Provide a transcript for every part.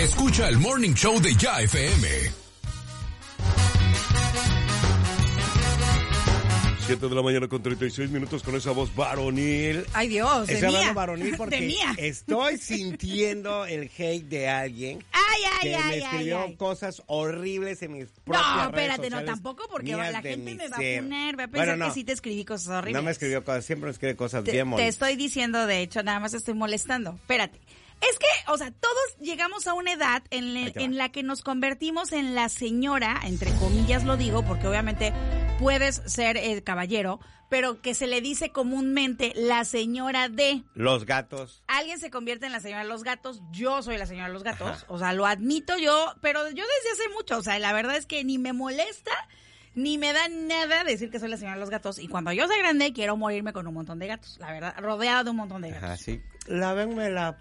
Escucha el Morning Show de Ya FM. 7 de la mañana con 36 minutos con esa voz varonil. Ay, Dios, de Estoy mía. hablando varonil porque De mía. estoy sintiendo el hate de alguien que me escribió cosas horribles en mis propias No, redes espérate, no, sociales, tampoco, porque mías la de gente mi me va ser. a poner, va a pensar Bueno, no, que sí te escribí cosas horribles. no me escribió cosas, siempre me escribe cosas bien Te molestas. estoy diciendo, de hecho, nada más estoy molestando. Espérate. Es que, o sea, todos llegamos a una edad en la que nos convertimos en la señora, entre comillas lo digo, porque obviamente puedes ser caballero, pero que se le dice comúnmente la señora de... Los gatos. Alguien se convierte en la señora de los gatos, yo soy la señora de los gatos, Ajá. o sea, lo admito yo, pero yo desde hace mucho, o sea, la verdad es que ni me molesta, ni me da nada decir que soy la señora de los gatos, y cuando yo sea grande quiero morirme con un montón de gatos, la verdad, rodeada de un montón de gatos. Ajá, sí. Lávenmela.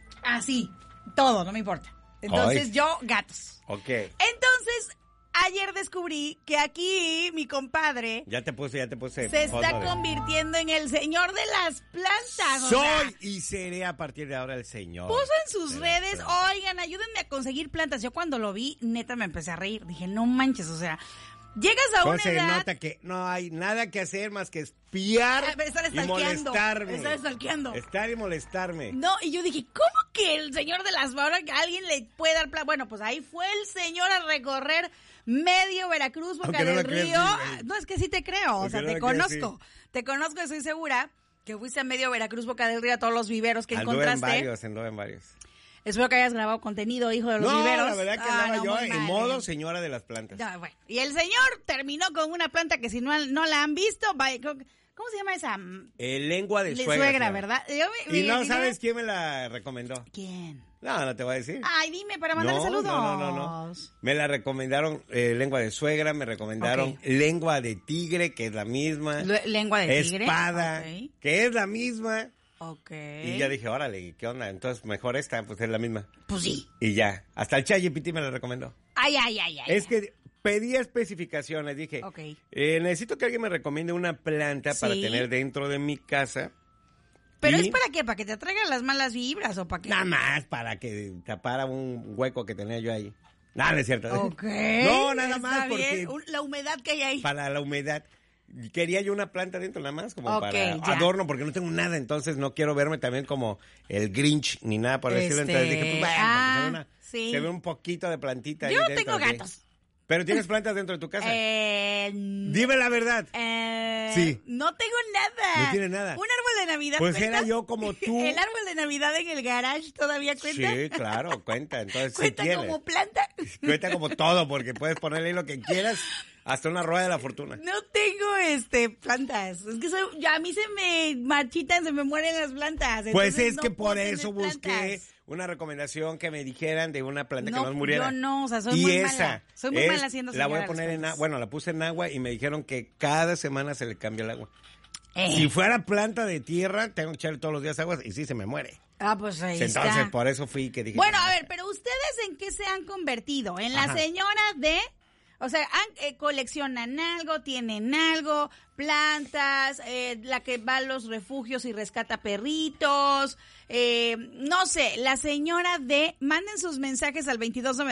Así, todo, no me importa. Entonces Ay. yo, gatos. Ok. Entonces, ayer descubrí que aquí mi compadre Ya te puse. se está foto de- convirtiendo en el señor de las plantas. o sea, Soy y seré a partir de ahora el señor. puso en sus de las redes, plantas. oigan, ayúdenme a conseguir plantas. Yo cuando lo vi, neta me empecé a reír. Dije, no manches, o sea, llegas a ¿Cómo una se edad... nota que no hay nada que hacer más que espiar Estar y stalkeando, molestarme? estar stalkeando. Estar y molestarme. No, y yo dije, ¿cómo que el señor de las ahora que alguien le puede dar plan? Bueno, pues ahí fue el señor a recorrer medio Veracruz, Boca Aunque no del lo creas, Río. sí. No, es que sí te creo, o Aunque sea, no te lo creas, conozco. Te conozco y estoy segura que fuiste a medio Veracruz, Boca del Río, a todos los viveros que Anduve en encontraste. varios. Espero que hayas grabado contenido, hijo de los No, viveros. la verdad que Ah, andaba no, yo muy en mal, modo señora de las plantas. Ya, bueno. Y el señor terminó con una planta que si no la han visto, ¿cómo se llama esa? Lengua de De suegra. se suegra, llama. ¿verdad? Y no sabes quién me la recomendó. ¿Quién? No te voy a decir. Ay, dime, para mandarle saludos. No. Me la recomendaron lengua de suegra, me recomendaron Ok. lengua de tigre, que es la misma. Lengua de tigre. Espada, Ok. que es la misma. Ok. Y ya dije, órale, ¿qué onda? Entonces mejor esta, pues es la misma. Pues sí. Y ya, hasta el ChatGPT me la recomendó. Ay. Es que pedí especificaciones, dije, Ok. necesito que alguien me recomiende una planta para Sí. tener dentro de mi casa. ¿Pero Y es para qué? ¿Para que te atraigan las malas vibras o para qué? nada más para que tapara un hueco que tenía yo ahí. Nada, no es cierto. Ok. No, nada Está más porque bien. La humedad que hay ahí. para la humedad. Quería yo una planta dentro nada más, como Ok, para ya. adorno, porque no tengo nada, entonces no quiero verme también como el Grinch ni nada por decirlo. Entonces dije, pues bueno, porque sí. se ve un poquito de plantita Yo ahí no dentro tengo de- gatos. Pero tienes plantas dentro de tu casa. Dime la verdad. Sí. No tengo nada. No tiene nada. ¿Un árbol de Navidad Pues cuenta? era yo como tú. ¿El árbol de Navidad en el garage todavía cuenta? Sí, claro, cuenta. Entonces sí ¿Cuenta tienes. como planta? Cuenta como todo, porque puedes ponerle lo que quieras, hasta una rueda de la fortuna. No tengo plantas. Es que a mí se me marchitan, se me mueren las plantas. Pues entonces es no que puedo por eso tener busqué plantas. una recomendación que me dijeran de una planta que No, no muriera. yo no, o sea, soy y muy esa mala. Soy muy mala haciendo La voy señora a poner las en plantas. bueno, la puse en agua y me dijeron que cada semana se le cambia el agua. Eh. Si fuera planta de tierra, tengo que echarle todos los días agua y sí se me muere. Ah, pues ahí Entonces, está. por eso fui que dije. Bueno, a ver, pero ¿ustedes en qué se han convertido? ¿En la Ajá. señora de...? O sea, coleccionan algo, tienen algo, plantas, la que va a los refugios y rescata perritos, no sé, la señora de, manden sus mensajes al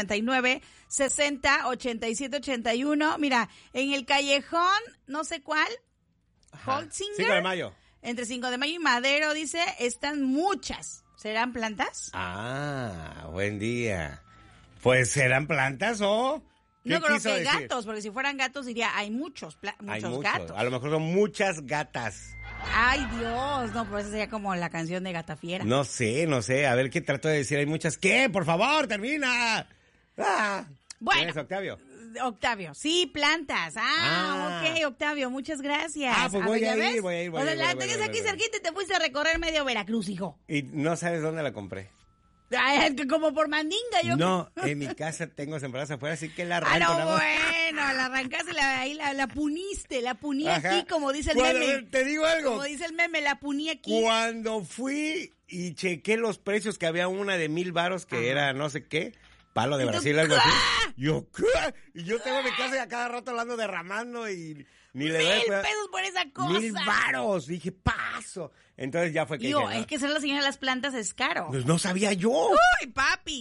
2299-60-8781, mira, en el callejón, no sé cuál, Ajá. Holtzinger, 5 de mayo. entre 5 de mayo y Madero, dice, están muchas. ¿Serán plantas? Ah, buen día. Pues serán plantas o. ¿Qué No creo quiso que decir? gatos, porque si fueran gatos diría, hay muchos Hay gatos. A lo mejor son muchas gatas. Ay, Dios, no, pero esa sería como la canción de Gata Fiera. No sé. A ver qué trato de decir. Hay muchas. ¿Qué? Por favor, termina. Bueno. ¿Quién es Octavio? Octavio, sí, plantas. Ok, Octavio, muchas gracias. Pues voy ¿ya a ir, ves? voy a ir. O sea, la tenés aquí cerquita y te fuiste a recorrer medio Veracruz, hijo. Y no sabes dónde la compré. Ay, es que como por mandinga, yo. No, en mi casa tengo sembradas afuera, así que la Ah, arranco. no, nada más. bueno, la arrancaste, la puniste, la puní Ajá. aquí, como dice el Cuando- meme. Te digo algo. Como dice el meme, la puní aquí. Cuando fui y chequé los precios, que había una de 1,000 varos que era no sé qué, palo de ¿Y tú Brasil, algo así. qué? Yo, ¿qué? Y yo tengo mi casa y a cada rato hablando derramando y ni le doy 1,000 cuidado. pesos por esa cosa. 1,000 varos. Dije, paso. Entonces ya fue que Digo, dije, no, es que ser la señora de las plantas es caro. pues no sabía yo. ¡Uy, papi!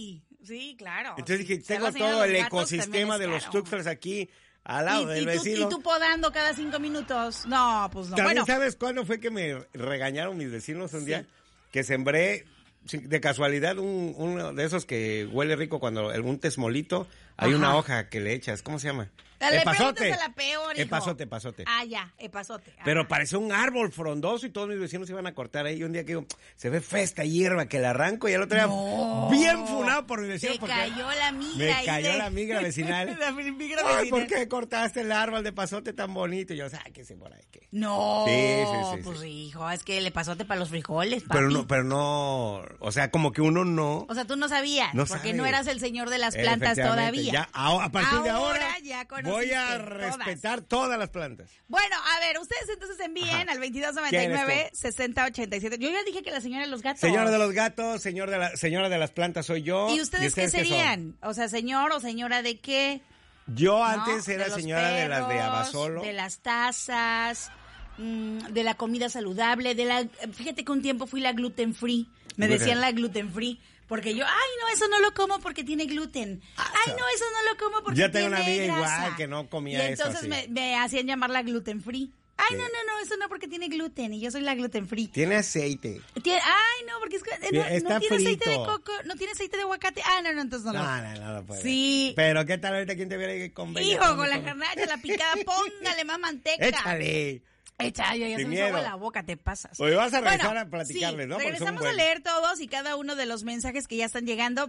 Sí, claro. Entonces dije, tengo todo el ecosistema de los Tuxtlas aquí al lado del vecino. Y tú podando cada 5 minutos. No, pues no. También, ¿sabes cuándo fue que me regañaron mis vecinos un día? Que sembré de casualidad uno de esos que huele rico cuando un tesmolito, hay una hoja que le echas, ¿cómo se llama? Epazote. La peor, hijo. Epazote. Ah, ya, epazote. Pero parecía un árbol frondoso y todos mis vecinos iban a cortar ahí. Un día que digo, se ve fea esta hierba, que la arranco y el otro día bien funado por mi vecino. Me cayó la migra. Me cayó la migra vecinal. Ay, ¿por qué cortaste el árbol de epazote tan bonito? Y yo, sáquese por ahí. ¿Qué? No. Sí. Pues hijo, es que el epazote para los frijoles, papi. Pero no, o sea, como que uno no. O sea, tú no sabías, porque no eras el señor de las plantas todavía. Ya, a partir de ahora ya voy a respetar todas las plantas. Bueno, a ver, ustedes entonces envíen al 2299-6087. Yo ya dije que la señora de los gatos. Señora de los gatos, señora de las plantas soy yo. ¿Y ustedes qué serían? O sea, señor o señora de qué. Yo antes era señora perros, de las de Abasolo. De las tazas, de la comida saludable, fíjate que un tiempo fui la gluten free. Me decían la gluten free. Porque yo, no, eso no lo como porque tiene gluten. No, eso no lo como porque tiene grasa. Yo tengo una amiga igual que no comía eso. Y entonces me hacían llamar la gluten free. No, eso no porque tiene gluten y yo soy la gluten free. Tiene aceite. No, porque no tiene aceite de coco, no tiene aceite de aguacate. No, entonces no. No puede. Sí. Pero ¿qué tal ahorita quién te viera que con hijo, con la garnacha, la picada, póngale más manteca. Échale. Ya se me hizo la boca, te pasas. Hoy vas a regresar a platicarles, ¿no? Regresamos a leer todos y cada uno de los mensajes que ya están llegando.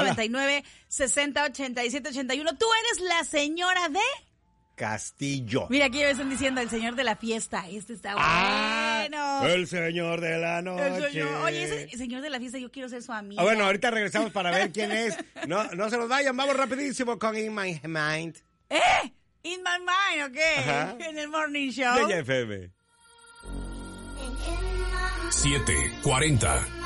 2299-608781. Tú eres la señora de Castillo. Mira, aquí ya me están diciendo el señor de la fiesta. Este está bueno. El señor de la noche. Oye, ese señor de la fiesta, yo quiero ser su amiga. Bueno, ahorita regresamos para ver quién es. No se nos vayan, vamos rapidísimo con In My Mind. In My Mind, ¿ok? Ajá. En el Morning Show. De FM. 7:40.